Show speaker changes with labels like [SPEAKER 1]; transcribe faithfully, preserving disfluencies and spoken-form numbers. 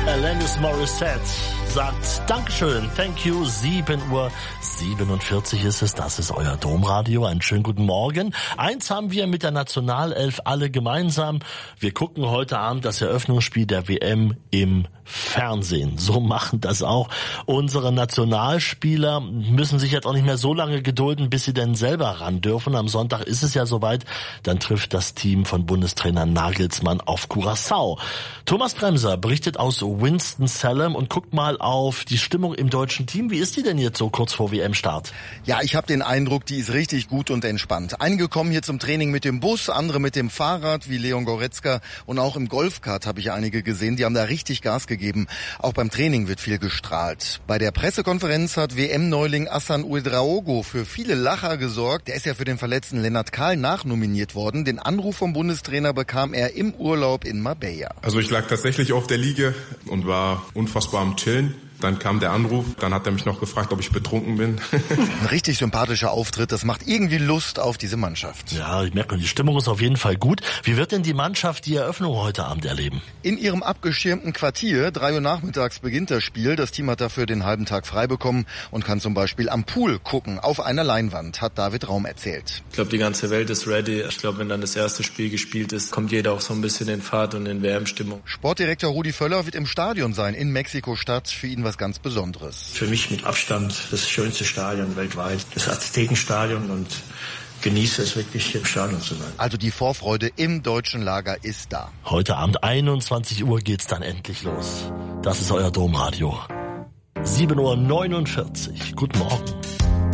[SPEAKER 1] Alanis Morissette sagt Dankeschön, thank you, sieben Uhr siebenundvierzig ist es, das ist euer Domradio, einen schönen guten Morgen. Eins haben wir mit der Nationalelf alle gemeinsam, wir gucken heute Abend das Eröffnungsspiel der W M im Fernsehen. So machen das auch unsere Nationalspieler, müssen sich jetzt auch nicht mehr so lange gedulden, bis sie denn selber ran dürfen. Am Sonntag ist es ja soweit, dann trifft das Team von Bundestrainer Nagelsmann auf Curaçao. Thomas Bremser berichtet aus Winston-Salem und guckt mal auf die Stimmung im deutschen Team. Wie ist die denn jetzt so kurz vor W M-Start?
[SPEAKER 2] Ja, ich habe den Eindruck, die ist richtig gut und entspannt. Einige kommen hier zum Training mit dem Bus, andere mit dem Fahrrad, wie Leon Goretzka. Und auch im Golfkart habe ich einige gesehen, die haben da richtig Gas gegeben. Auch beim Training wird viel gestrahlt. Bei der Pressekonferenz hat W M-Neuling Hassan Ouedraogo für viele Lacher gesorgt. Der ist ja für den verletzten Lennart Kahl nachnominiert worden. Den Anruf vom Bundestrainer bekam er im Urlaub in Marbella.
[SPEAKER 3] Also ich lag tatsächlich auf der Liege und war unfassbar am Chillen. Dann kam der Anruf, dann hat er mich noch gefragt, ob ich betrunken bin.
[SPEAKER 2] Ein richtig sympathischer Auftritt, das macht irgendwie Lust auf diese Mannschaft.
[SPEAKER 1] Ja, ich merke, die Stimmung ist auf jeden Fall gut. Wie wird denn die Mannschaft die Eröffnung heute Abend erleben?
[SPEAKER 2] In ihrem abgeschirmten Quartier, drei Uhr nachmittags beginnt das Spiel. Das Team hat dafür den halben Tag frei bekommen und kann zum Beispiel am Pool gucken, auf einer Leinwand, hat David Raum erzählt.
[SPEAKER 4] Ich glaube, die ganze Welt ist ready. Ich glaube, wenn dann das erste Spiel gespielt ist, kommt jeder auch so ein bisschen in Fahrt und in W M-Stimmung.
[SPEAKER 2] Sportdirektor Rudi Völler wird im Stadion sein, in Mexiko-Stadt, für ihn was ganz Besonderes.
[SPEAKER 5] Für mich mit Abstand das schönste Stadion weltweit, das Aztekenstadion, und genieße es wirklich, hier im Stadion zu sein.
[SPEAKER 2] Also die Vorfreude im deutschen Lager ist da.
[SPEAKER 1] Heute Abend einundzwanzig Uhr geht's dann endlich los. Das ist euer Domradio. sieben Uhr neunundvierzig. Guten Morgen.